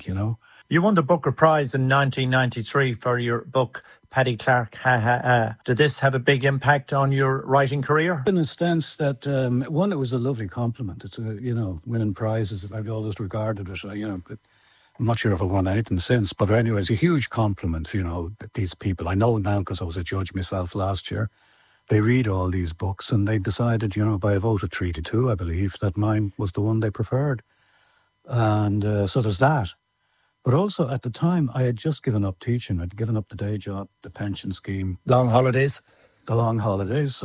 think, you know. You won the Booker Prize in 1993 for your book, Paddy Clark, Ha Ha Ha. Did this have a big impact on your writing career? In a sense that, one, it was a lovely compliment. It's, winning prizes, I've always regarded it, I'm not sure if I've won anything since, but anyway, it's a huge compliment, that these people, I know now because I was a judge myself last year, they read all these books and they decided, by a vote of 3-2, I believe, that mine was the one they preferred. And so there's that. But also at the time, I had just given up teaching. I'd given up the day job, the pension scheme. Long holidays? The long holidays.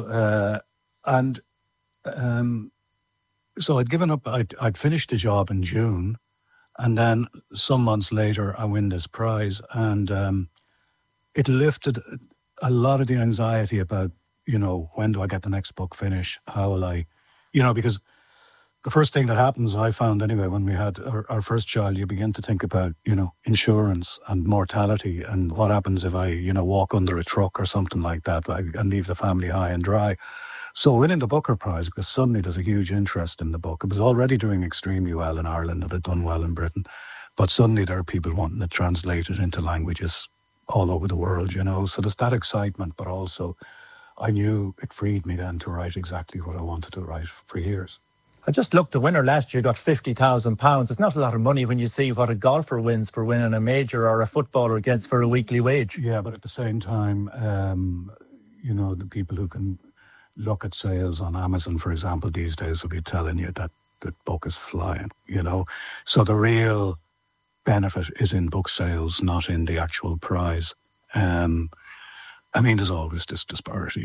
So I'd given up, I'd finished the job in June. And then some months later, I win this prize. And it lifted a lot of the anxiety about, when do I get the next book finished? How will I, because the first thing that happens, I found anyway, when we had our first child, you begin to think about, insurance and mortality and what happens if I, walk under a truck or something like that and leave the family high and dry. So winning the Booker Prize, because suddenly there's a huge interest in the book. It was already doing extremely well in Ireland. It had done well in Britain. But suddenly there are people wanting to translate it into languages all over the world, So there's that excitement, but also I knew it freed me then to write exactly what I wanted to write for years. I just looked, the winner last year got £50,000. It's not a lot of money when you see what a golfer wins for winning a major or a footballer gets for a weekly wage. Yeah, but at the same time, the people who can look at sales on Amazon, for example, these days will be telling you that the book is flying, So the real benefit is in book sales, not in the actual prize. There's always this disparity.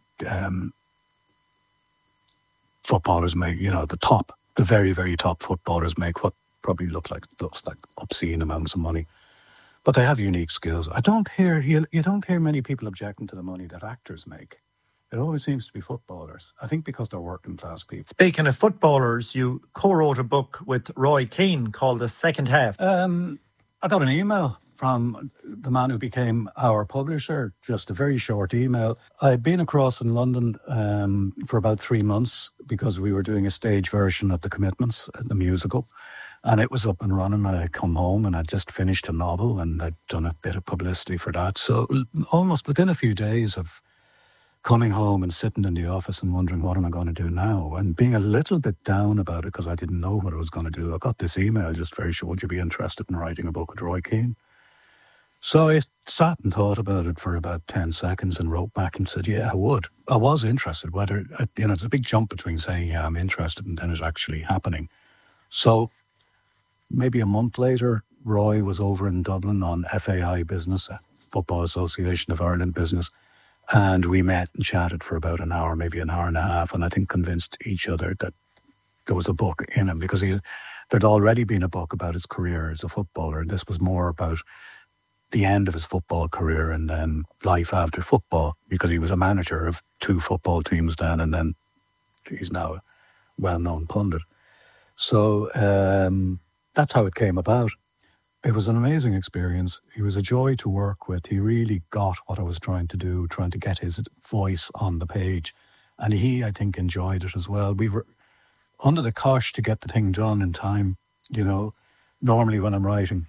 Footballers make, the very, very top footballers make what probably looks like obscene amounts of money. But they have unique skills. You don't hear many people objecting to the money that actors make. It always seems to be footballers. I think because they're working class people. Speaking of footballers, you co-wrote a book with Roy Keane called The Second Half. I got an email from the man who became our publisher, just a very short email. I'd been across in London for about 3 months because we were doing a stage version of The Commitments, the musical. And it was up and running, and I'd come home and I'd just finished a novel and I'd done a bit of publicity for that. So almost within a few days of coming home and sitting in the office and wondering, what am I going to do now? And being a little bit down about it because I didn't know what I was going to do. I got this email just very short, would you be interested in writing a book with Roy Keane? So I sat and thought about it for about 10 seconds and wrote back and said, yeah, I would. I was interested, whether, there's a big jump between saying, yeah, I'm interested and then it actually happening. So maybe a month later, Roy was over in Dublin on FAI business, Football Association of Ireland business. And we met and chatted for about an hour, maybe an hour and a half, and I think convinced each other that there was a book in him because there'd already been a book about his career as a footballer. And this was more about the end of his football career and then life after football, because he was a manager of 2 football teams then, and then he's now a well-known pundit. So that's how it came about. It was an amazing experience. He was a joy to work with. He really got what I was trying to do, trying to get his voice on the page. And he, I think, enjoyed it as well. We were under the cosh to get the thing done in time. Normally when I'm writing,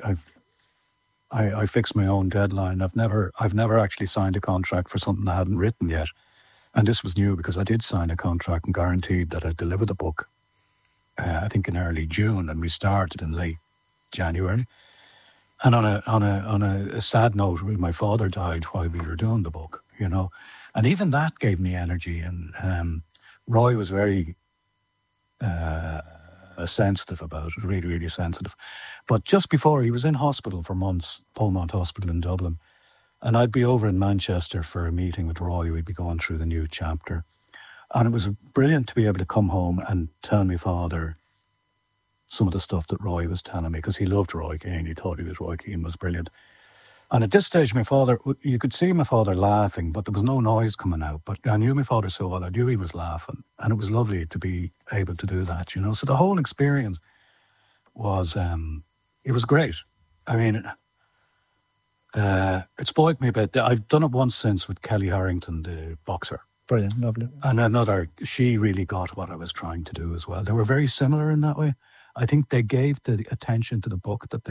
I fix my own deadline. I've never actually signed a contract for something I hadn't written yet. And this was new because I did sign a contract and guaranteed that I'd deliver the book, I think in early June, and we started in late January. And on a sad note, my father died while we were doing the book, and even that gave me energy. And Roy was very sensitive about it, really, really sensitive. But just before, he was in hospital for months, Polmont Hospital in Dublin, and I'd be over in Manchester for a meeting with Roy. We'd be going through the new chapter, and it was brilliant to be able to come home and tell my father some of the stuff that Roy was telling me, because he loved Roy Keane. He thought Roy Keane was brilliant. And at this stage, you could see my father laughing, but there was no noise coming out. But I knew my father so well, I knew he was laughing. And it was lovely to be able to do that, So the whole experience was, it was great. It spoiled me a bit. I've done it once since with Kelly Harrington, the boxer. Brilliant, lovely. And she really got what I was trying to do as well. They were very similar in that way. I think they gave the attention to the book that they